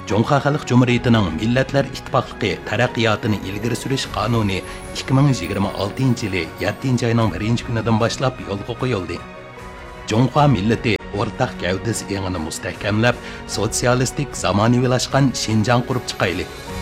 Cumhuriyet Halk Cumhuriyeti'nin Milletler İttifaqlığı taraqqiyotini ilgiri surish qonuni 2026 yılı 7 ayının 1 kunidan başlap yo'lga qo'yildi. Cumhuriyet milleti o'rtaq gavdasi engini mustahkamlab, sotsialistik zamonaviylashgan Şinjan qurib chiqaylik.